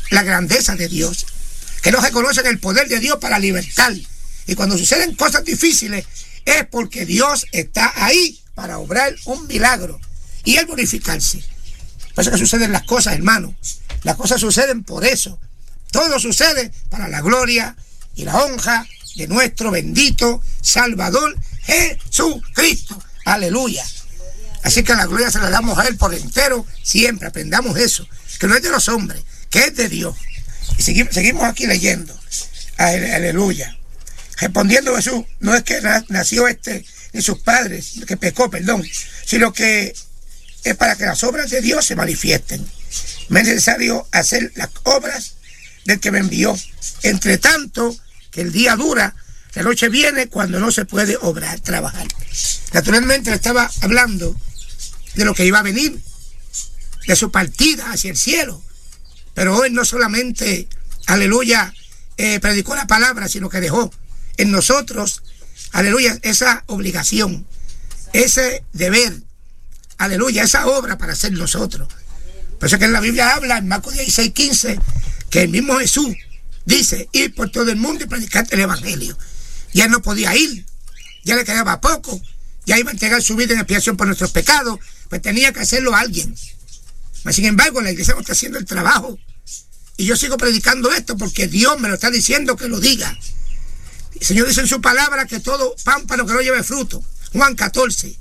la grandeza de Dios, que no reconocen el poder de Dios para libertar. Y cuando suceden cosas difíciles es porque Dios está ahí para obrar un milagro y Él glorificarse. Por eso que suceden las cosas, hermano. Las cosas suceden por eso. Todo sucede para la gloria y la honra de nuestro bendito Salvador Jesucristo. Aleluya. Así que la gloria se la damos a Él por entero siempre. Aprendamos eso, que no es de los hombres, que es de Dios. Y seguimos aquí leyendo. Aleluya. Respondiendo Jesús, no es que nació ni sus padres, que pecó, perdón, sino que es para que las obras de Dios se manifiesten. Me es necesario hacer las obras del que me envió. Entre tanto que el día dura, la noche viene cuando no se puede obrar, trabajar. Naturalmente le estaba hablando de lo que iba a venir, de su partida hacia el cielo. Pero hoy no solamente, aleluya, predicó la palabra, sino que dejó en nosotros, aleluya, esa obligación, ese deber, aleluya, esa obra para hacer nosotros. Por eso que en la Biblia habla, en Marcos 16:15, que el mismo Jesús dice, ir por todo el mundo y predicar el evangelio. Ya no podía ir, ya le quedaba poco, ya iba a entregar su vida en expiación por nuestros pecados, pues tenía que hacerlo alguien. Mas, sin embargo, la iglesia no está haciendo el trabajo. Y yo sigo predicando esto porque Dios me lo está diciendo que lo diga. El Señor dice en su palabra que todo pámpano que no lleve fruto, Juan 14,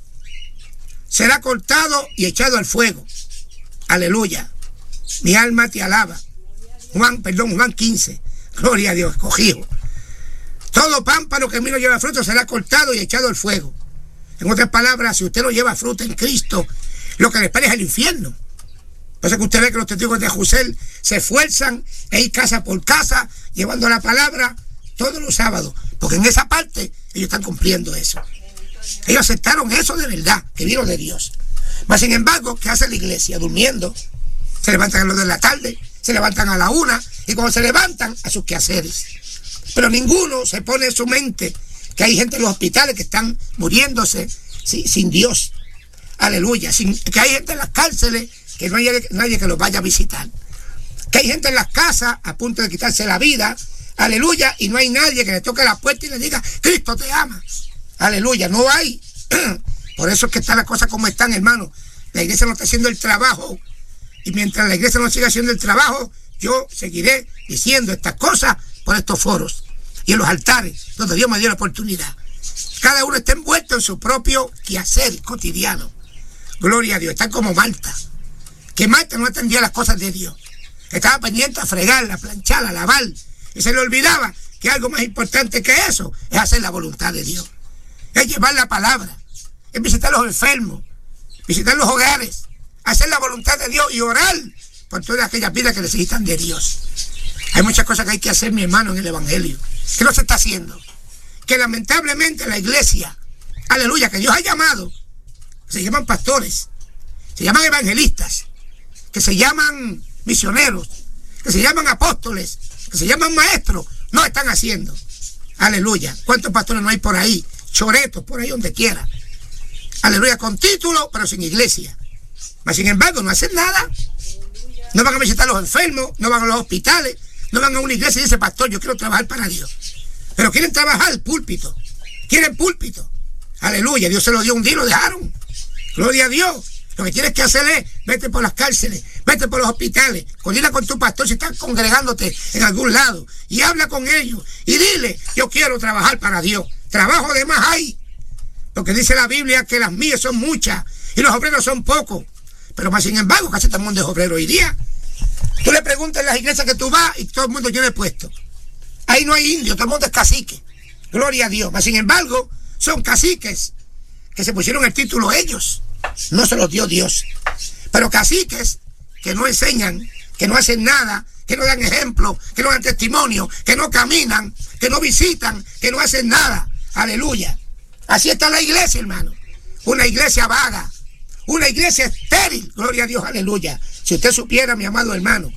será cortado y echado al fuego. Aleluya. Mi alma te alaba. Juan 15. Gloria a Dios, escogido. Todo pámpano que a mí no lleva fruto será cortado y echado al fuego. En otras palabras, si usted no lleva fruto en Cristo, lo que le espera es el infierno. Por eso que usted ve que los testigos de Jusel se esfuerzan en ir casa por casa, llevando la palabra todos los sábados, porque en esa parte ellos están cumpliendo eso. Ellos aceptaron eso de verdad, que vino de Dios. Mas sin embargo, ¿qué hace la iglesia? Durmiendo. Se levantan a las 2 de la tarde, se levantan a la 1, y cuando se levantan, a sus quehaceres. Pero ninguno se pone en su mente que hay gente en los hospitales que están muriéndose sin Dios. Aleluya. Que hay gente en las cárceles que no hay nadie que los vaya a visitar. Que hay gente en las casas a punto de quitarse la vida. Aleluya. Y no hay nadie que le toque la puerta y le diga, Cristo te ama. Aleluya. No hay. Por eso es que están las cosas como están, hermano. La iglesia no está haciendo el trabajo. Y mientras la iglesia no siga haciendo el trabajo, yo seguiré diciendo estas cosas por estos foros y en los altares donde Dios me dio la oportunidad. Cada uno está envuelto en su propio quehacer cotidiano. Gloria a Dios. Están como Marta, que Marta no atendía las cosas de Dios. Estaba pendiente a fregar, a planchar, a lavar, y se le olvidaba que algo más importante que eso es hacer la voluntad de Dios, es llevar la palabra, es visitar a los enfermos, visitar los hogares, hacer la voluntad de Dios y orar por todas aquellas vidas que necesitan de Dios. Hay muchas cosas que hay que hacer, mi hermano, en el evangelio, que no se está haciendo, que lamentablemente la iglesia, aleluya, que Dios ha llamado, se llaman pastores, se llaman evangelistas, que se llaman misioneros, que se llaman apóstoles, que se llaman maestros, no están haciendo. Aleluya. ¿Cuántos pastores no hay por ahí? Choretos por ahí donde quiera. Aleluya, con título, pero sin iglesia. Mas sin embargo, no hacen nada. No van a visitar a los enfermos, no van a los hospitales, no van a una iglesia y dice, pastor, yo quiero trabajar para Dios. Pero quieren trabajar púlpito. Quieren púlpito. Aleluya, Dios se lo dio un día y lo dejaron. Gloria a Dios. Lo que tienes que hacer es, vete por las cárceles, vete por los hospitales, coordina con tu pastor si estás congregándote en algún lado y habla con ellos y dile, yo quiero trabajar para Dios. Trabajo de más hay, porque dice la Biblia que las mías son muchas y los obreros son pocos, pero más sin embargo casi todo el mundo es obrero hoy día. Tú le preguntas en las iglesias que tú vas y todo el mundo tiene puesto. Ahí no hay indio, todo el mundo es cacique. Gloria a Dios. Mas sin embargo son caciques que se pusieron el título ellos. No se los dio Dios. Pero caciques que no enseñan, que no hacen nada, que no dan ejemplo, que no dan testimonio, que no caminan, que no visitan, que no hacen nada. Aleluya. Así está la iglesia, hermano. Una iglesia vaga, una iglesia estéril. Gloria a Dios, aleluya. Si usted supiera, mi amado hermano,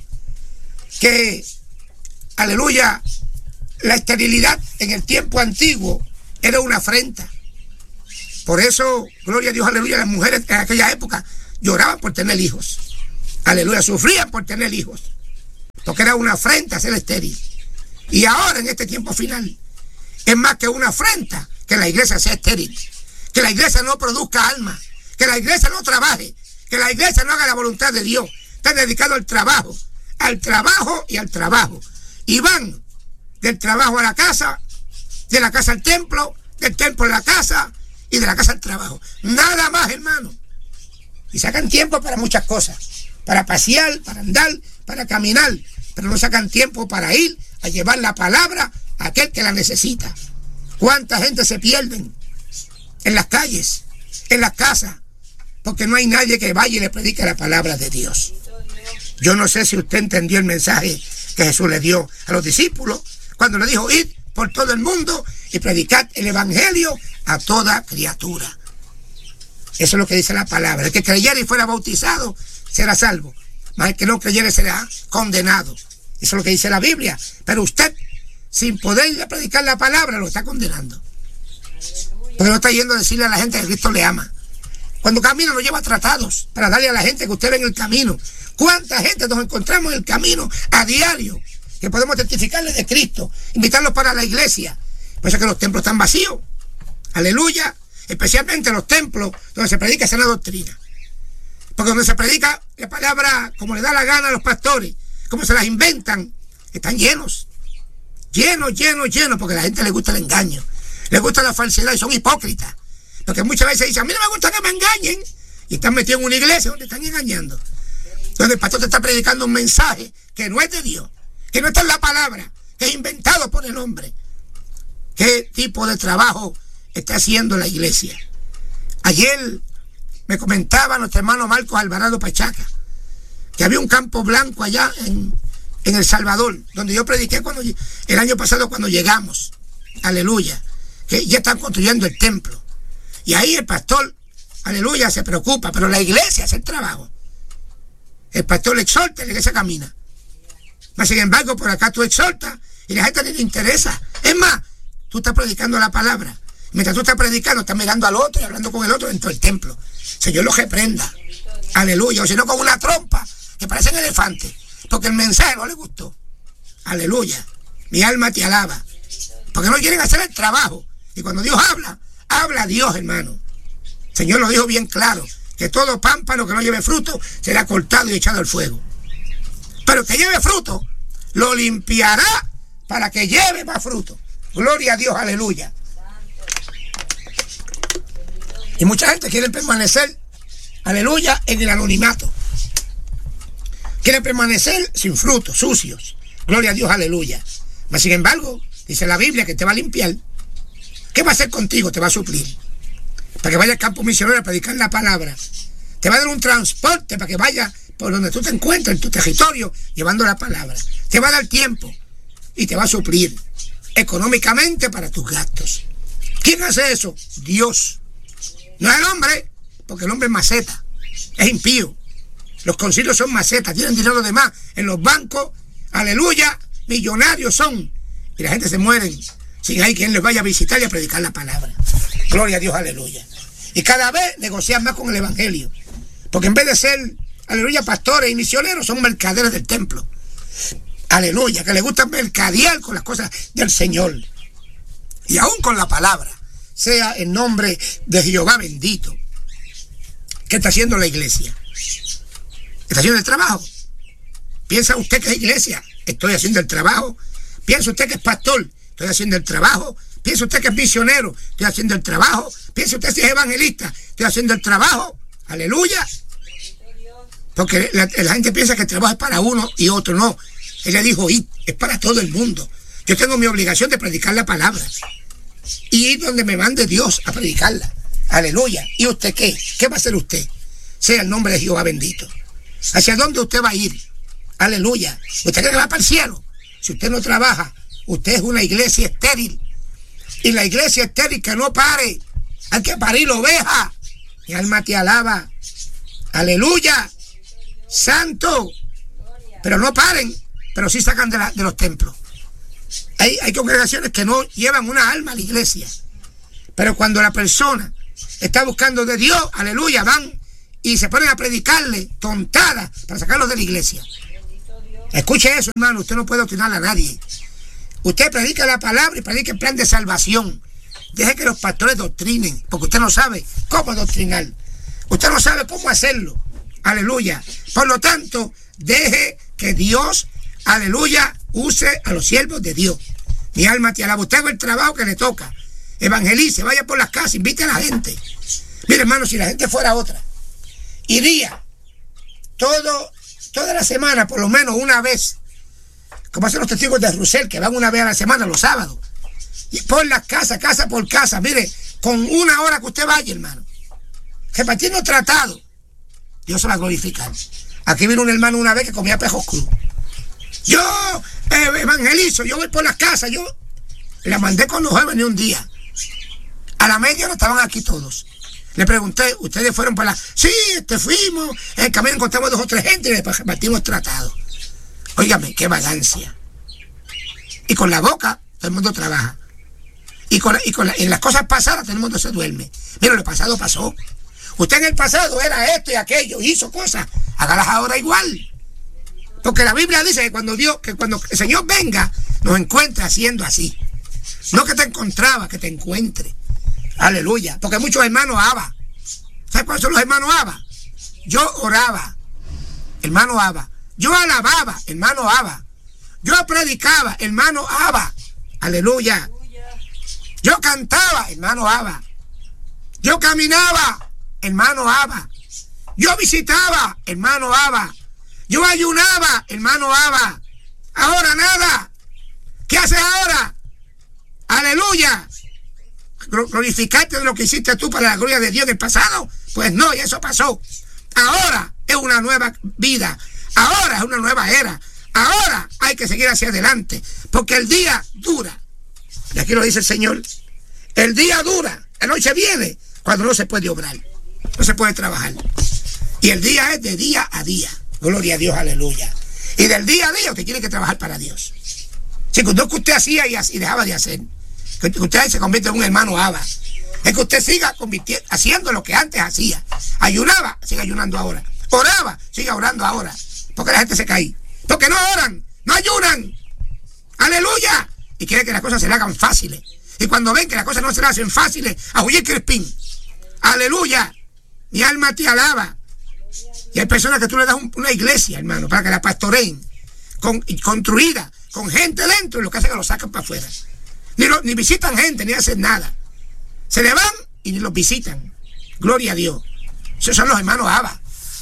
que, aleluya, la esterilidad en el tiempo antiguo era una afrenta. Por eso, gloria a Dios, aleluya, las mujeres en aquella época lloraban por tener hijos. Aleluya, sufrían por tener hijos. porque era una afrenta ser estéril. Y ahora, en este tiempo final, es más que una afrenta que la iglesia sea estéril, que la iglesia no produzca alma, que la iglesia no trabaje, que la iglesia no haga la voluntad de Dios. Están dedicados al trabajo y al trabajo. Y van del trabajo a la casa, de la casa al templo, del templo a la casa y de la casa al trabajo. Nada más, hermano. Y sacan tiempo para muchas cosas, para pasear, para andar, para caminar, pero no sacan tiempo para ir a llevar la palabra a aquel que la necesita. ¿Cuánta gente se pierden en las calles, en las casas, porque no hay nadie que vaya y le predique la palabra de Dios? Yo no sé si usted entendió el mensaje que Jesús le dio a los discípulos cuando le dijo: id por todo el mundo y predicad el evangelio a toda criatura. Eso es lo que dice la palabra. El que creyera y fuera bautizado será salvo, mas el que no creyere será condenado. Eso es lo que dice la Biblia. Pero usted, sin poder predicar la palabra, lo está condenando, porque no está yendo a decirle a la gente que Cristo le ama. Cuando camina nos lleva tratados para darle a la gente que usted ve en el camino. ¿Cuánta gente nos encontramos en el camino a diario que podemos testificarles de Cristo, invitarlos para la iglesia? Por eso es que los templos están vacíos. Aleluya. Especialmente los templos donde se predica sana doctrina. Porque donde se predica la palabra como le da la gana a los pastores, como se las inventan, están llenos. Llenos, porque a la gente le gusta el engaño, le gusta la falsedad y son hipócritas. Porque muchas veces dicen: a mí no me gusta que me engañen. Y están metidos en una iglesia donde están engañando, donde el pastor te está predicando un mensaje que no es de Dios, que no está en la palabra, que es inventado por el hombre. ¿Qué tipo de trabajo está haciendo la iglesia? Ayer me comentaba nuestro hermano Marcos Alvarado Pachaca que había un campo blanco allá en El Salvador, donde yo prediqué el año pasado cuando llegamos. Aleluya. Que ya están construyendo el templo. Y ahí el pastor, aleluya, se preocupa, pero la iglesia hace el trabajo. El pastor le exhorta y la iglesia camina. Mas sin embargo, por acá tú exhortas y la gente no le interesa. Es más, tú estás predicando la palabra. Mientras tú estás predicando, estás mirando al otro y hablando con el otro dentro del templo. Señor los reprenda. Aleluya. O si no, con una trompa que parecen elefantes, porque el mensaje no les gustó. Aleluya. Mi alma te alaba. Porque no quieren hacer el trabajo. Y cuando Dios habla, habla Dios, hermano. El Señor lo dijo bien claro, que todo pámpano que no lleve fruto será cortado y echado al fuego. Pero el que lleve fruto, lo limpiará para que lleve más fruto. Gloria a Dios, aleluya. Y mucha gente quiere permanecer, aleluya, en el anonimato. Quiere permanecer sin frutos, sucios. Gloria a Dios, aleluya. Mas sin embargo, dice la Biblia que te va a limpiar. ¿Qué va a hacer contigo? Te va a suplir. Para que vaya al campo misionero a predicar la palabra. Te va a dar un transporte para que vaya por donde tú te encuentres, en tu territorio, llevando la palabra. Te va a dar tiempo y te va a suplir económicamente para tus gastos. ¿Quién hace eso? Dios. No es el hombre, porque el hombre es maceta, es impío. Los concilios son macetas, tienen dinero de más en los bancos, aleluya, millonarios son. Y la gente se muere sin hay quien les vaya a visitar y a predicar la palabra. Gloria a Dios, aleluya. Y cada vez negocian más con el evangelio, porque en vez de ser, aleluya, pastores y misioneros, son mercaderes del templo. Aleluya, que les gusta mercadear con las cosas del Señor. Y aún con la palabra. Sea el nombre de Jehová bendito. ¿Qué está haciendo la iglesia? ¿Está haciendo el trabajo? ¿Piensa usted que es iglesia? Estoy haciendo el trabajo. ¿Piensa usted que es pastor? Estoy haciendo el trabajo. ¿Piensa usted que es misionero? Estoy haciendo el trabajo. ¿Piensa usted que es evangelista? Estoy haciendo el trabajo. Aleluya. Porque la gente piensa que el trabajo es para uno y otro. No. Él le dijo: id, es para todo el mundo. Yo tengo mi obligación de predicar la palabra y ir donde me mande Dios a predicarla. Aleluya. ¿Y usted qué? ¿Qué va a hacer usted? Sea el nombre de Jehová bendito. ¿Hacia dónde usted va a ir? Aleluya. ¿Usted cree que va para el cielo? Si usted no trabaja, usted es una iglesia estéril. Y la iglesia estéril que no pare. Hay que parir oveja. Mi alma te alaba. Aleluya. Santo. Pero no paren, pero sí sacan de los templos. Hay congregaciones que no llevan una alma a la iglesia. Pero cuando la persona está buscando de Dios, aleluya, van y se ponen a predicarle tontadas para sacarlos de la iglesia. Escuche eso, hermano, usted no puede doctrinar a nadie. Usted predica la palabra y predica el plan de salvación. Deje que los pastores doctrinen, porque usted no sabe cómo doctrinar. Usted no sabe cómo hacerlo. Aleluya. Por lo tanto, deje que Dios, aleluya, use a los siervos de Dios. Mi alma te alaba. Usted haga el trabajo que le toca. Evangelice, vaya por las casas, invite a la gente. Mire, hermano, si la gente fuera otra, iría toda la semana, por lo menos una vez, como hacen los testigos de Rusel, que van una vez a la semana, los sábados, y por las casas, casa por casa, mire, con una hora que usted vaya, hermano, repartiendo tratados, Dios se va a glorificar. Aquí vino un hermano una vez que comía pejos cruz. Yo evangelizo, yo voy por las casas, yo la mandé con los jóvenes un día. A la media hora estaban aquí todos. Le pregunté, ¿ustedes fueron para la...? Sí, fuimos, en el camino encontramos 2 o 3 gente y después repartimos tratados. Óigame, qué vagancia. Y con la boca todo el mundo trabaja. En las cosas pasadas todo el mundo se duerme. Mira, lo pasado pasó. Usted en el pasado era esto y aquello, hizo cosas. Hágalas ahora igual. Porque la Biblia dice que cuando el Señor venga, nos encuentra haciendo así. No que te encontraba, que te encuentre. Aleluya. Porque hay muchos hermanos Abba. ¿Sabes cuáles son los hermanos Abba? Yo oraba, hermano Abba. Yo alababa, hermano Abba. Yo predicaba, hermano Abba. Aleluya. Yo cantaba, hermano Abba. Yo caminaba, hermano Abba. Yo visitaba, hermano Abba. Yo ayunaba, hermano Abba. Ahora nada. ¿Qué haces ahora? Aleluya. Glorificarte de lo que hiciste tú para la gloria de Dios en el pasado. Pues no, y eso pasó. Ahora es una nueva vida. Ahora es una nueva era. Ahora hay que seguir hacia adelante, porque el día dura. Y aquí lo dice el Señor. El día dura, la noche viene cuando no se puede obrar, no se puede trabajar. Y el día es de día a día. Gloria a Dios, aleluya. Y del día a día usted tiene que trabajar para Dios. Si no es que usted hacía y dejaba de hacer, que usted se convierte en un hermano Abba, es que usted siga haciendo lo que antes hacía. Ayunaba, siga ayunando ahora. Oraba, siga orando ahora. Porque la gente se cae. Porque no oran, no ayunan. Aleluya. Y quiere que las cosas se le hagan fáciles. Y cuando ven que las cosas no se le hacen fáciles, a Julián Crispín. Aleluya. Mi alma te alaba. Y hay personas que tú le das una iglesia, hermano, para que la pastoreen. Construida, con gente dentro, y lo que hacen es que lo sacan para afuera. Ni visitan gente, ni hacen nada. Se le van y ni los visitan. Gloria a Dios. Esos son los hermanos Abba.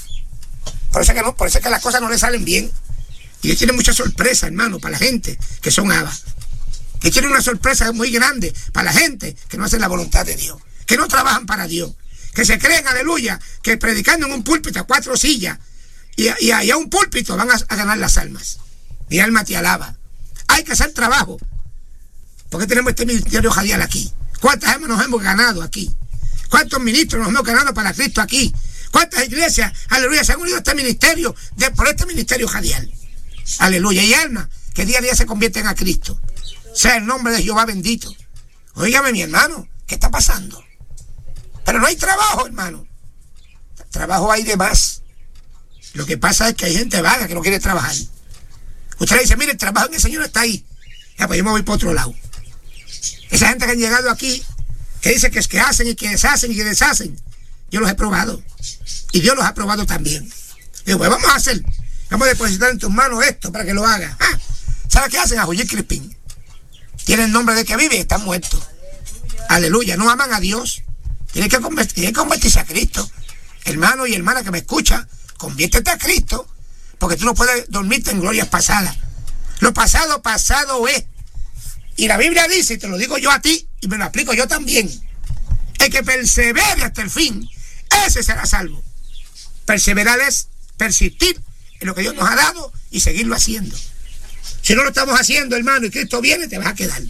Por eso es que las cosas no le salen bien. Y ellos tienen mucha sorpresa, hermano, para la gente que son Abba. Que tienen una sorpresa muy grande para la gente que no hacen la voluntad de Dios, que no trabajan para Dios, que se creen, aleluya, que predicando en un púlpito a 4 sillas y a un púlpito van a ganar las almas. Mi alma te alaba. Hay que hacer trabajo. ¿Por qué tenemos este ministerio radial aquí? ¿Cuántas almas nos hemos ganado aquí? ¿Cuántos ministros nos hemos ganado para Cristo aquí? ¿Cuántas iglesias, aleluya, se han unido a este ministerio, por este ministerio radial? Aleluya. Y almas que día a día se convierten a Cristo. Sea el nombre de Jehová bendito. Óigame, mi hermano, ¿qué está pasando? Pero no hay trabajo, hermano. Trabajo hay de más. Lo que pasa es que hay gente vaga que no quiere trabajar. Usted le dice, mire, el trabajo en el Señor está ahí. Ya, pues yo me voy para otro lado. Esa gente que han llegado aquí, que dice que es que hacen y que deshacen y que deshacen, yo los he probado. Y Dios los ha probado también. Digo, pues vamos a hacer, vamos a depositar en tus manos esto para que lo hagas. ¿Sabes qué hacen? A Julián Crispín. Tienen el nombre de que vive y están muertos. Aleluya. No aman a Dios. Tienen que convertirse a Cristo. Hermano y hermana que me escucha, conviértete a Cristo, porque tú no puedes dormirte en glorias pasadas. Lo pasado, pasado es. Y la Biblia dice, y te lo digo yo a ti, y me lo aplico yo también, el que persevere hasta el fin, ese será salvo. Perseverar es persistir en lo que Dios nos ha dado y seguirlo haciendo. Si no lo estamos haciendo, hermano, y Cristo viene, te vas a quedar.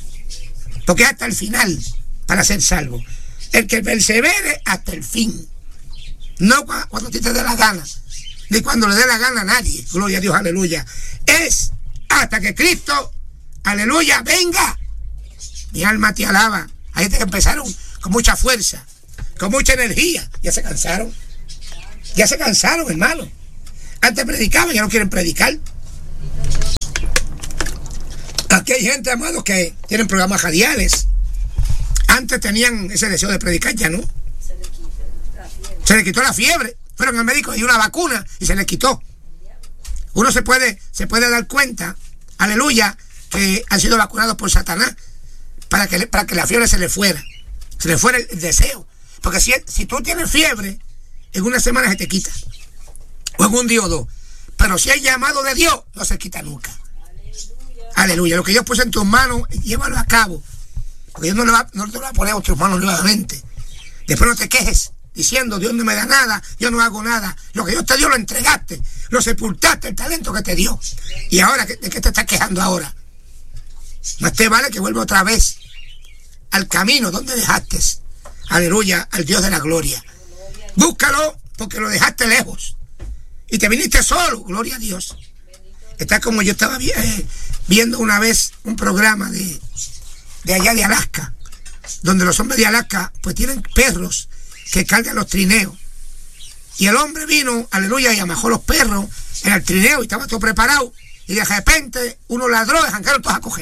Porque hasta el final, para ser salvo. El que persevere hasta el fin. No cuando te dé la gana, ni cuando le dé la gana a nadie. Gloria a Dios, aleluya. Es hasta que Cristo, aleluya, venga. Mi alma te alaba. Hay gente que empezaron con mucha fuerza, con mucha energía. Ya se cansaron. Ya se cansaron, hermano. Antes predicaban, ya no quieren predicar. Aquí hay gente, amados, que tienen programas radiales. Antes tenían ese deseo de predicar, ya no. Se le quitó la fiebre. Fueron al médico y una vacuna y se le quitó. Uno se puede dar cuenta, aleluya, que han sido vacunados por Satanás para que la fiebre se le fuera el deseo. Porque si tú tienes fiebre, en una semana se te quita, o en un día o dos. Pero si hay llamado de Dios, no se quita nunca. Aleluya. Lo que Dios puso en tus manos, llévalo a cabo. Porque Dios no te lo va a poner en tus manos nuevamente. Después no te quejes diciendo, Dios no me da nada, yo no hago nada. Lo que Dios te dio lo entregaste, lo sepultaste, el talento que te dio. Y ahora, ¿de qué te estás quejando ahora? Más te vale que vuelva otra vez al camino donde dejaste. Aleluya, al Dios de la gloria. Búscalo porque lo dejaste lejos. Y te viniste solo, gloria a Dios. Está como yo estaba viendo una vez un programa de allá de Alaska, donde los hombres de Alaska pues tienen perros que cargan los trineos. Y el hombre vino, aleluya, y amajó los perros en el trineo y estaba todo preparado. Y de repente unos ladrones arrancaron todos a coger.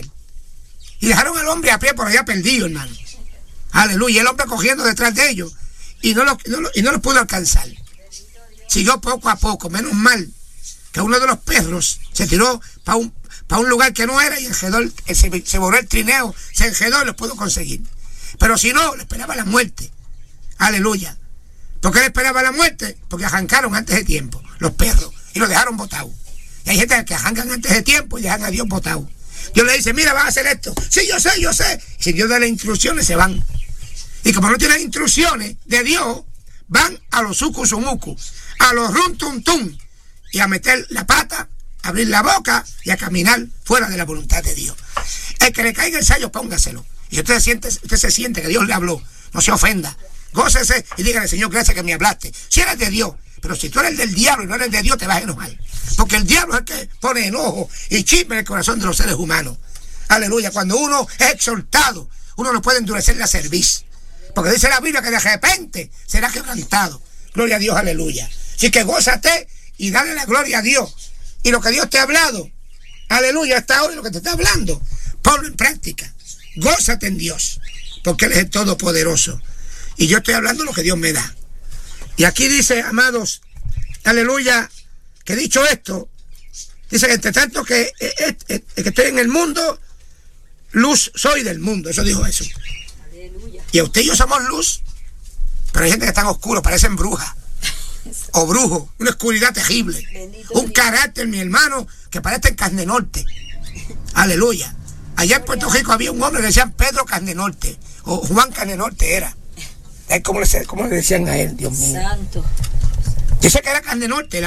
Y dejaron al hombre a pie por allá perdido, hermano. Aleluya, el hombre cogiendo detrás de ellos. Y no los pudo alcanzar. Siguió poco a poco, menos mal que uno de los perros se tiró para un lugar que no era y se borró el trineo, se enredó y lo pudo conseguir. Pero si no, le esperaba la muerte. Aleluya. ¿Por qué le esperaba la muerte? Porque arrancaron antes de tiempo los perros y los dejaron botados. Y hay gente que arrancan antes de tiempo y dejan a Dios botado. Dios le dice, mira, vas a hacer esto. Sí, yo sé. Y si Dios da las instrucciones, se van. Y como no tienen instrucciones de Dios, van a los sucusumucu, a los runtuntum, y a meter la pata, a abrir la boca y a caminar fuera de la voluntad de Dios. El que le caiga el sayo, póngaselo. Y si usted se siente que Dios le habló, no se ofenda. Gócese y dígale, Señor, gracias que me hablaste. Si eres de Dios, pero si tú eres del diablo y no eres de Dios, te vas a enojar. Porque el diablo es el que pone enojo y chisme en el corazón de los seres humanos. Aleluya. Cuando uno es exhortado, uno no puede endurecer la cerviz. Porque dice la Biblia que de repente será quebrantado. Gloria a Dios, aleluya. Así que gózate y dale la gloria a Dios. Y lo que Dios te ha hablado, aleluya, hasta ahora lo que te está hablando, ponlo en práctica. Gózate en Dios, porque Él es el Todopoderoso. Y yo estoy hablando lo que Dios me da. Y aquí dice, amados, aleluya, que dicho esto, dice que entre tanto que estoy en el mundo, luz soy del mundo. Eso dijo Jesús. Aleluya. Y usted y yo somos luz, pero hay gente que está en oscuro, parecen brujas o brujos, una oscuridad terrible. Bendito un Dios. Carácter, mi hermano, que parece en Carne Norte. Aleluya. Allá en Puerto Rico había un hombre que le decían Pedro Carne Norte, o Juan Carne Norte era. ¿Cómo le decían a él, Dios mío? Santo. Dice que era Carne Norte,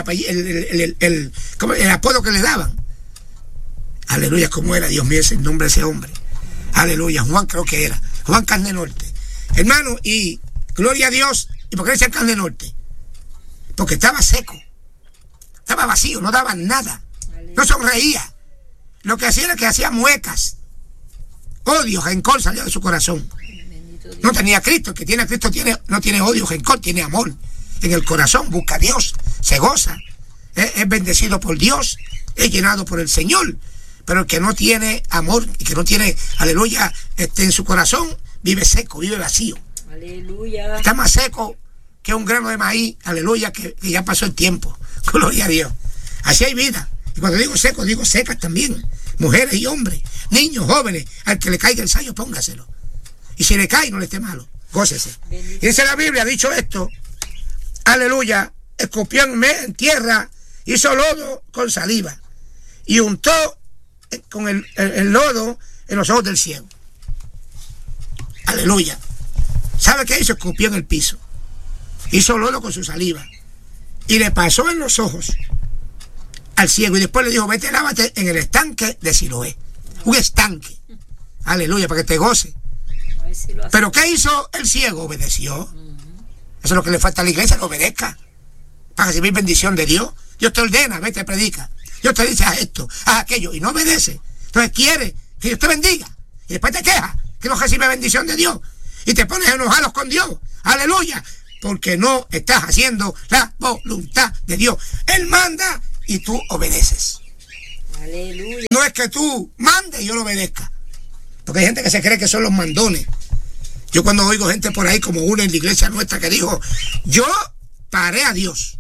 el apodo que le daban. Aleluya, ¿cómo era? Dios mío, ese el nombre de ese hombre. Aleluya, Juan creo que era. Juan Carne Norte. Hermano, y gloria a Dios. ¿Y por qué le decían Carne Norte? Porque estaba seco. Estaba vacío, no daba nada. No sonreía. Lo que hacía era que hacía muecas. Odio, rencor salía de su corazón. No tenía a Cristo. El que tiene a Cristo no tiene odio, rencor, tiene amor en el corazón. Busca a Dios, se goza, es bendecido por Dios, es llenado por el Señor. Pero el que no tiene amor y que no tiene, aleluya, en su corazón, vive seco, vive vacío. Aleluya. Está más seco que un grano de maíz, aleluya, que ya pasó el tiempo. Gloria a Dios. Así hay vida. Y cuando digo seco, digo secas también. Mujeres y hombres, niños, jóvenes, al que le caiga el sayo, póngaselo. Y si le cae, no le esté malo. Gócese. Y dice la Biblia, dicho esto, aleluya, escupió en tierra, hizo lodo con saliva y untó con el lodo en los ojos del ciego. Aleluya. ¿Sabe qué hizo? Escupió en el piso. Hizo lodo con su saliva y le pasó en los ojos al ciego y después le dijo, vete, lávate en el estanque de Siloé. Un estanque. Aleluya, para que te goce. Pero ¿qué hizo el ciego? Obedeció. Eso es lo que le falta a la iglesia, que obedezca para recibir bendición de Dios. Dios te ordena, vete, predica. Dios te dice, haz esto, haz aquello, y no obedece. Entonces quiere que Dios te bendiga y después te quejas que no recibe bendición de Dios y te pones enojados con Dios. Aleluya, porque no estás haciendo la voluntad de Dios. Él manda y tú obedeces. Aleluya. No es que tú mandes y yo lo obedezca. Porque hay gente que se cree que son los mandones. Yo cuando oigo gente por ahí como una en la iglesia nuestra que dijo, yo paré a Dios.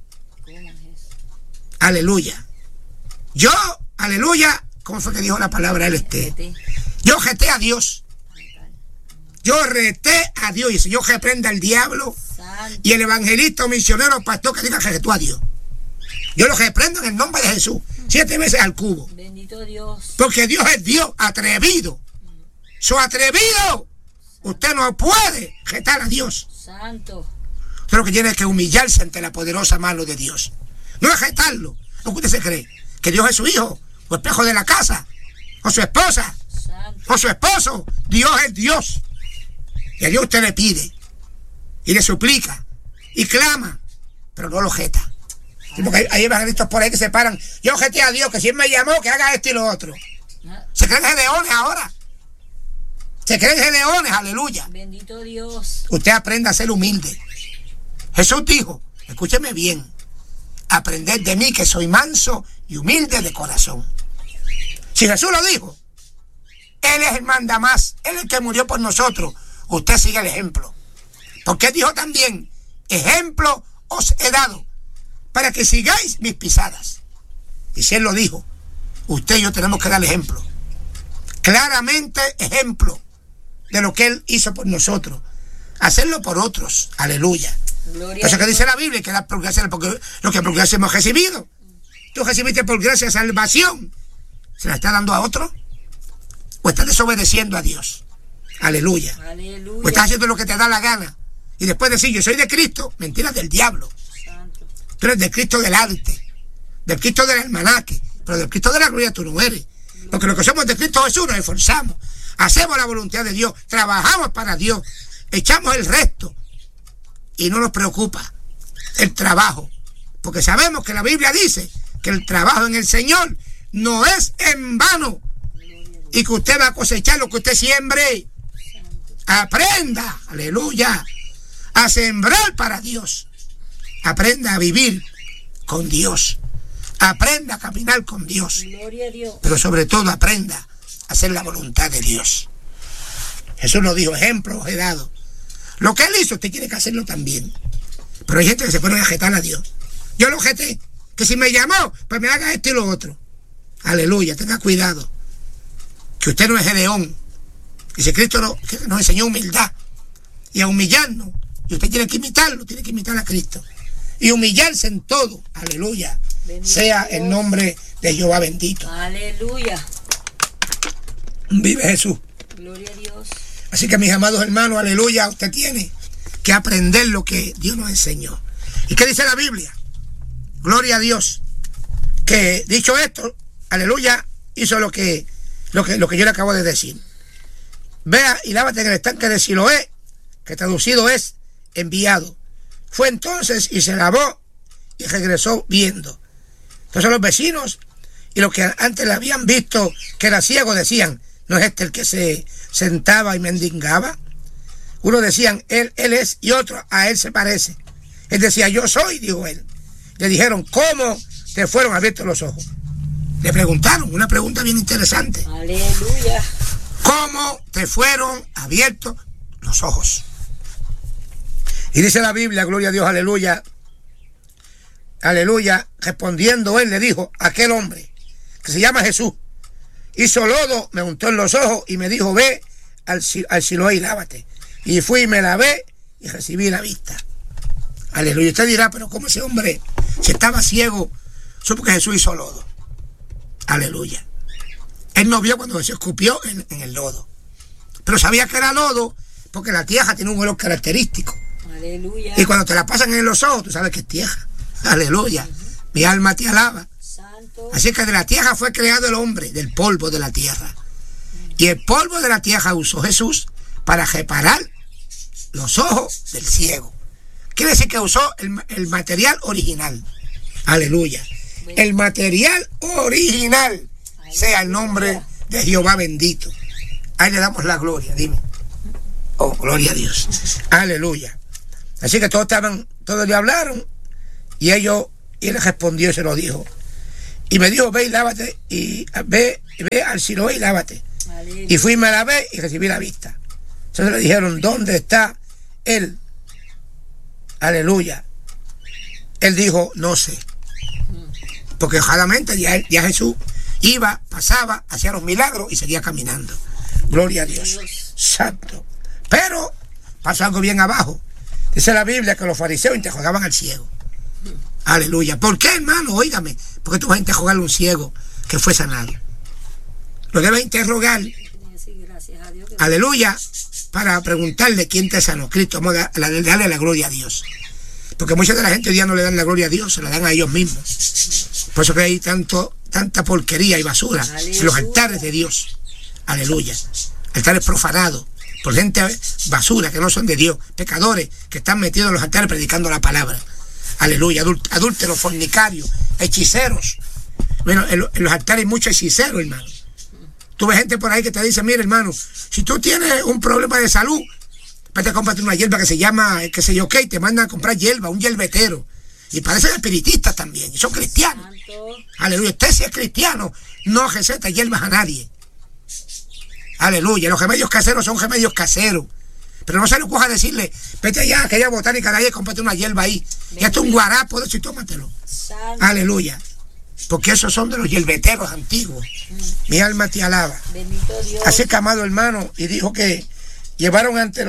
Aleluya. Yo, aleluya, ¿cómo fue que dijo la palabra él? Yo reté a Dios. Yo reté a Dios. Y el Señor reprenda al diablo. Santo. Y el evangelista o misionero o pastor que diga que retó a Dios. Yo lo reprendo en el nombre de Jesús. 7 veces al cubo. Bendito Dios. Porque Dios es Dios atrevido. So atrevido. Usted no puede retar a Dios. Santo. Usted lo que tiene es que humillarse ante la poderosa mano de Dios. No es retarlo. Lo que usted se cree. Que Dios es su hijo. O espejo de la casa. O su esposa. Santo. O su esposo. Dios es Dios. Y a Dios usted le pide. Y le suplica. Y clama. Pero no lo jeta. Sí, porque hay evangelistas por ahí que se paran. Yo jeté a Dios que si Él me llamó que haga esto y lo otro. Se creen gedeones ahora. Se creen gedeones, aleluya. Bendito Dios. Usted aprenda a ser humilde. Jesús dijo, escúcheme bien, aprended de mí que soy manso y humilde de corazón. Si Jesús lo dijo, Él es el mandamás, Él es el que murió por nosotros. Usted sigue el ejemplo. Porque Él dijo también, ejemplo os he dado para que sigáis mis pisadas. Y si Él lo dijo, usted y yo tenemos que dar ejemplo. Claramente ejemplo de lo que Él hizo por nosotros. Hacerlo por otros. Aleluya. Gloria Eso a que Dios. dice la Biblia, que da por gracia, porque lo que por gracia hemos recibido. Tú recibiste por gracia salvación. ¿Se la está dando a otro? ¿O estás desobedeciendo a Dios? Aleluya. Aleluya. ¿O estás haciendo lo que te da la gana? Y después decir, yo soy de Cristo, mentiras del diablo. Santo. Tú eres del Cristo del arte, del Cristo del almanaque, pero del Cristo de la gloria tú no eres. Porque lo que somos de Cristo Jesús nos esforzamos, hacemos la voluntad de Dios, trabajamos para Dios, echamos el resto y no nos preocupa el trabajo, porque sabemos que la Biblia dice que el trabajo en el Señor no es en vano y que usted va a cosechar lo que usted siembre. Aprenda, aleluya, a sembrar para Dios. Aprenda a vivir con Dios. Aprenda a caminar con Dios. Gloria a Dios. Pero sobre todo aprenda a hacer la voluntad de Dios. Jesús nos dijo, ejemplo os he dado. Lo que Él hizo, usted tiene que hacerlo también. Pero hay gente que se pone a jetar a Dios. Yo lo jeté. Que si me llamó, pues me haga esto y lo otro. Aleluya, tenga cuidado. Que usted no es gedeón. Y si Cristo nos enseñó humildad y a humillarnos, y usted tiene que imitarlo, tiene que imitar a Cristo. Y humillarse en todo. Aleluya. Bendito Sea Dios. el nombre de Jehová bendito. Aleluya. Vive Jesús. Gloria a Dios. Así que mis amados hermanos, aleluya, usted tiene que aprender lo que Dios nos enseñó. ¿Y qué dice la Biblia? Gloria a Dios. Que dicho esto, aleluya, hizo lo que yo le acabo de decir. Vea y lávate en el estanque de Siloé, que traducido es enviado. Fue entonces y se lavó y regresó viendo. Entonces los vecinos y los que antes le habían visto que era ciego decían, ¿no es este el que se sentaba y mendigaba? Uno decían, él es, y otro, a él se parece. Él decía, yo soy, dijo él. Le dijeron, ¿cómo te fueron abiertos los ojos? Le preguntaron, una pregunta bien interesante. Aleluya. ¿Cómo te fueron abiertos los ojos? Y dice la Biblia, gloria a Dios, aleluya, aleluya, respondiendo él le dijo, aquel hombre que se llama Jesús, hizo lodo, me untó en los ojos y me dijo, ve al Siloé y lávate. Y fui y me lavé y recibí la vista. Aleluya. Usted dirá, pero ¿cómo ese hombre, si estaba ciego, supo que Jesús hizo lodo? Aleluya. Él no vio cuando se escupió en el lodo, pero sabía que era lodo porque la tierra tiene un olor característico. Aleluya. Y cuando te la pasan en los ojos, tú sabes que es tierra. Aleluya. Mi alma te alaba. Santo. Así que de la tierra fue creado el hombre, del polvo de la tierra. Y el polvo de la tierra usó Jesús para reparar los ojos del ciego. Quiere decir que usó el material original. Aleluya. El material original. Sea el nombre de Jehová bendito. Ahí le damos la gloria, dime. Oh, gloria a Dios. Aleluya. Así que todos le hablaron y él respondió y se lo dijo. Y me dijo, ve y lávate, y ve al Siloé y lávate. Aleluya. Y fui y me lavé y recibí la vista. Entonces le dijeron, ¿dónde está él? Aleluya. Él dijo, no sé. Porque ojalamente ya Jesús iba, pasaba, hacía los milagros y seguía caminando. Gloria a Dios. Santo. Pero pasó algo bien abajo. Dice la Biblia que los fariseos interrogaban al ciego. Aleluya. ¿Por qué, hermano? Óigame. ¿Por qué tú vas a interrogar a un ciego que fue sanado? Lo debes interrogar. Gracias a Dios. Aleluya. Para preguntarle quién te sanó. Cristo. Vamos a darle la gloria a Dios. Porque mucha de la gente hoy día no le dan la gloria a Dios, se la dan a ellos mismos. Por eso que hay tanta porquería y basura en los altares de Dios. Aleluya. Altares profanados por gente basura que no son de Dios, pecadores que están metidos en los altares predicando la palabra. Aleluya. Adúlteros, fornicarios, hechiceros. Bueno, en los altares hay muchos hechiceros, hermano. Tú ves gente por ahí que te dice, mira, hermano, si tú tienes un problema de salud, vete a comprarte una hierba que se llama, qué sé yo qué, y te mandan a comprar hierba, un hierbetero. Y parecen espiritistas también, y son cristianos. Santo. Aleluya. Usted si es cristiano, no receta hierbas a nadie. Aleluya. Los remedios caseros son remedios caseros. Pero no se le ocurra decirle, vete allá a aquella botánica de allá y cómprate una hierba ahí. Y hazte un guarapo de eso y tómatelo. Santo. Aleluya. Porque esos son de los hierbeteros antiguos. Mi alma te alaba. Bendito Dios. Así que, amado hermano, y dijo que llevaron ante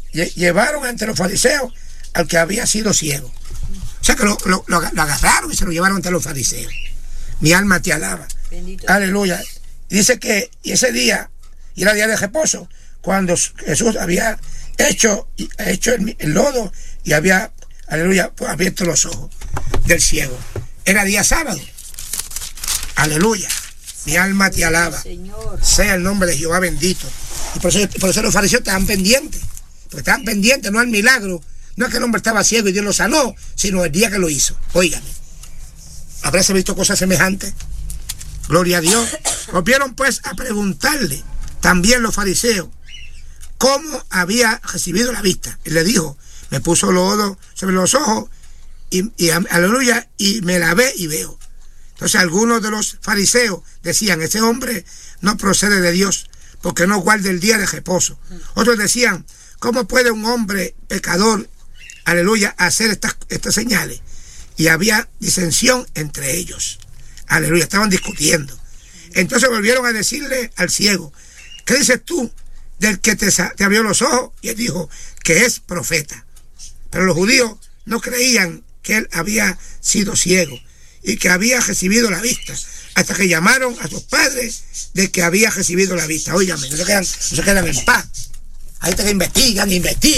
los fariseos al que había sido ciego. O sea que lo agarraron y se lo llevaron ante los fariseos. Mi alma te alaba. Bendito. Aleluya. Dice que y ese día, y era día de reposo, cuando Jesús había hecho el lodo y había, aleluya, abierto los ojos del ciego. Era día sábado. Aleluya. Mi alma te alaba. Señor. Sea el nombre de Jehová bendito. Y por eso los fariseos estaban pendientes. Porque estaban pendientes, no al milagro. No es que el hombre estaba ciego y Dios lo sanó, sino el día que lo hizo. Óigame. ¿Habráse visto cosas semejantes? Gloria a Dios. Volvieron pues a preguntarle también los fariseos cómo había recibido la vista. Él le dijo, me puso lodo sobre los ojos y aleluya, y me lavé y veo. Entonces algunos de los fariseos decían, ese hombre no procede de Dios, porque no guarda el día de reposo. Otros decían, ¿cómo puede un hombre pecador, aleluya, hacer estas señales? Y había disensión entre ellos. Aleluya, estaban discutiendo. Entonces volvieron a decirle al ciego, ¿qué dices tú del que te abrió los ojos? Y él dijo, que es profeta. Pero los judíos no creían que él había sido ciego y que había recibido la vista, hasta que llamaron a sus padres de que había recibido la vista. Óigame, no se quedan en paz. Hay gente que investigan.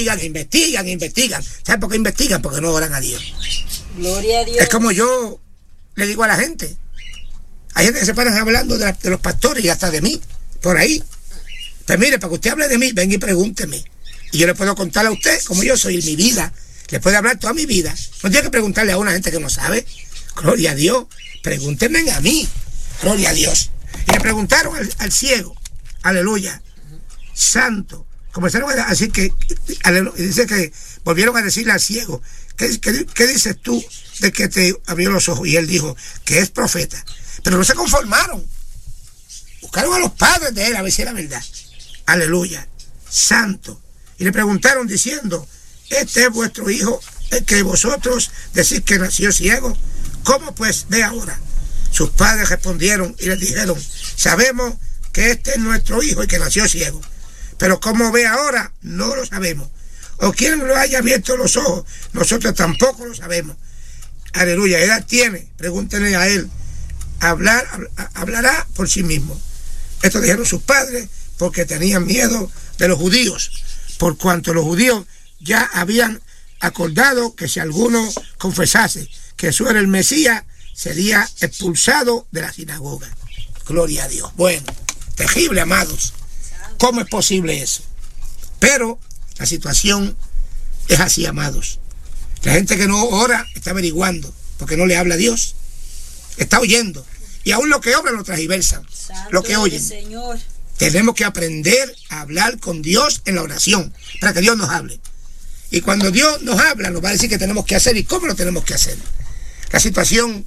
¿Saben por qué investigan? Porque no oran a Dios. Gloria a Dios. Es como yo le digo a la gente. Hay gente que se paran hablando de los pastores y hasta de mí, por ahí. Pues mire, para que usted hable de mí, venga y pregúnteme. Y yo le puedo contar a usted como yo soy, mi vida. Le puedo hablar toda mi vida. No tiene que preguntarle a una gente que no sabe. Gloria a Dios. Pregúntenme a mí. Gloria a Dios. Y le preguntaron al ciego. Aleluya. Santo. Comenzaron a decir que, dice que volvieron a decirle al ciego, ¿qué dices tú de que te abrió los ojos? Y él dijo que es profeta. Pero no se conformaron. Buscaron a los padres de él a ver si era verdad. Aleluya. Santo. Y le preguntaron diciendo, ¿este es vuestro hijo, el que vosotros decís que nació ciego? ¿Cómo pues ve ahora? Sus padres respondieron y les dijeron, sabemos que este es nuestro hijo y que nació ciego. Pero cómo ve ahora, no lo sabemos. O quien lo haya abierto los ojos, nosotros tampoco lo sabemos. Aleluya. ¿Qué edad tiene? Pregúntenle a él. Hablará por sí mismo. Esto dijeron sus padres porque tenían miedo de los judíos, por cuanto los judíos ya habían acordado que si alguno confesase que Jesús era el Mesías, sería expulsado de la sinagoga. Gloria a Dios. Bueno, terrible, amados. ¿Cómo es posible eso? Pero la situación es así, amados. La gente que no ora está averiguando, porque no le habla a Dios. Está oyendo. Y aún lo que obran lo transversan. Lo que oyen. Señor. Tenemos que aprender a hablar con Dios en la oración, para que Dios nos hable. Y cuando Dios nos habla, nos va a decir qué tenemos que hacer y cómo lo tenemos que hacer. La situación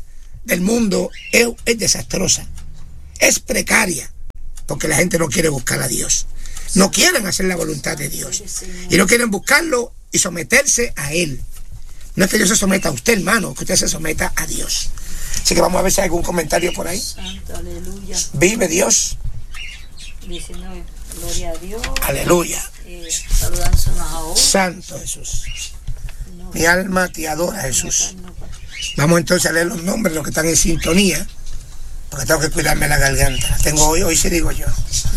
del mundo es desastrosa, es precaria, porque la gente no quiere buscar a Dios. No quieren hacer la voluntad de Dios. Y no quieren buscarlo y someterse a Él. No es que Dios se someta a usted, hermano, que usted se someta a Dios. Así que vamos a ver si hay algún comentario por ahí. Santo, aleluya. Vive Dios. Dice, no, gloria a Dios. Aleluya. Saludándonos ahora. Santo Jesús. Mi alma te adora, Jesús. Vamos entonces a leer los nombres, los que están en sintonía, porque tengo que cuidarme la garganta. La tengo hoy sí digo yo.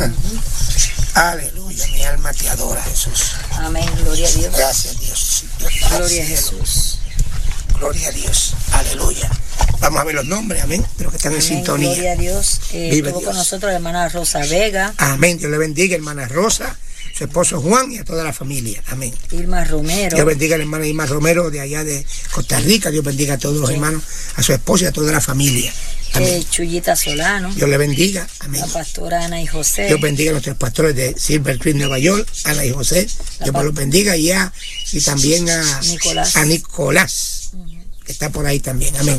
Aleluya, mi alma te adora, Jesús. Amén, gloria a Dios. Gracias, Dios. Gracias. Gloria a Jesús. Gloria a Dios. Aleluya. Vamos a ver los nombres, amén, de los que están en sintonía. Gloria a Dios. Vive Estuvo Dios. con nosotros la hermana Rosa Vega. Amén. Dios le bendiga, hermana Rosa, su esposo Juan y a toda la familia. Amén. Irma Romero. Dios bendiga a la hermana Irma Romero de allá de Costa Rica. Dios bendiga a todos los hermanos, a su esposo y a toda la familia. Amén. Chuyita Solano. Dios le bendiga. Amén. La pastora Ana y José. Dios bendiga a nuestros pastores de Silver Creek, Nueva York, Ana y José. Dios me los bendiga y también a Nicolás, que está por ahí también. Amén.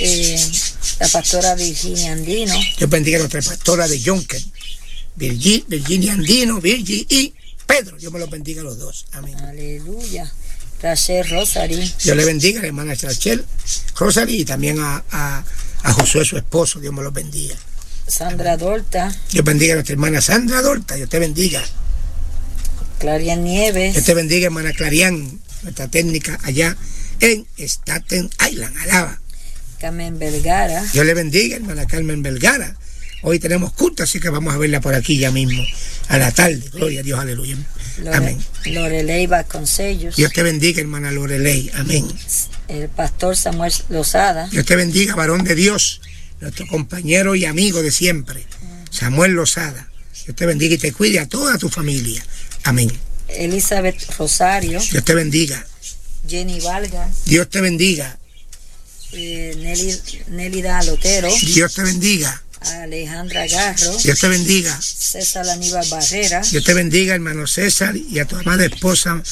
La pastora Virginia Andino. Dios bendiga a nuestra pastora de Jonker, Virginia Andino, Virgi y Pedro. Dios me los bendiga a los dos. Amén. Aleluya. Rachel Rosary. Dios le bendiga a la hermana Rachel Rosary y también a Josué, su esposo. Dios me los bendiga. Sandra Dorta. Dios bendiga a nuestra hermana Sandra Dorta. Dios te bendiga. Clarian Nieves. Dios te bendiga, hermana Clarian, nuestra técnica allá en Staten Island. Alaba. Carmen Vergara. Dios le bendiga, hermana Carmen Vergara. Hoy tenemos culto, así que vamos a verla por aquí ya mismo, a la tarde. Gloria a Dios, aleluya. Amén. Lorelei Vasconcellos. Dios te bendiga, hermana Lorelei. Amén. El pastor Samuel Lozada. Dios te bendiga, varón de Dios, nuestro compañero y amigo de siempre, Samuel Lozada. Dios te bendiga y te cuide a toda tu familia. Amén. Elizabeth Rosario. Dios te bendiga. Jenny Vargas. Dios te bendiga. Nélida Lotero. Dios te bendiga. Alejandra Garro. Dios te bendiga. César Aníbal Barrera. Dios te bendiga, hermano César, y a tu amada esposa,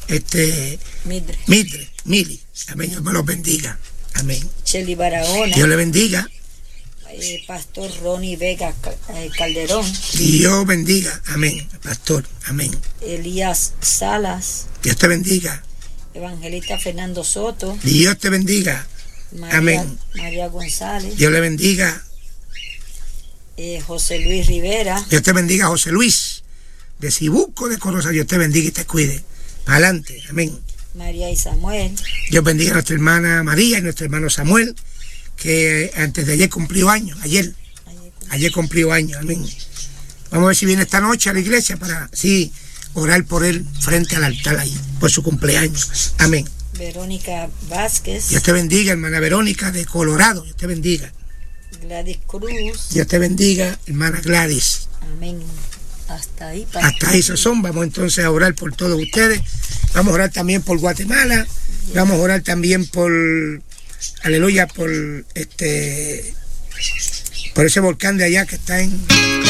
Mili. Amén. Dios me los bendiga. Amén. Chely Barahona. Dios le bendiga. Pastor Ronnie Vega Calderón. Dios bendiga. Amén. Pastor. Amén. Elías Salas. Dios te bendiga. Evangelista Fernando Soto. Dios te bendiga. Amén. María González. Dios le bendiga. José Luis Rivera. Dios te bendiga, José Luis, de Cibuco de Corosa. Dios te bendiga y te cuide. Para adelante. Amén. María y Samuel. Dios bendiga a nuestra hermana María y nuestro hermano Samuel, que antes de ayer cumplió años. Ayer cumplió años. Amén. Vamos a ver si viene esta noche a la iglesia para orar por él frente al altar ahí, por su cumpleaños. Amén. Verónica Vázquez. Dios te bendiga, hermana Verónica de Colorado. Dios te bendiga. Gladys Cruz. Dios te bendiga, hermana Gladys. Amén. Hasta ahí. Hasta ahí son. Vamos entonces a orar por todos ustedes. Vamos a orar también por Guatemala. Vamos a orar también por, aleluya, por ese volcán de allá que está en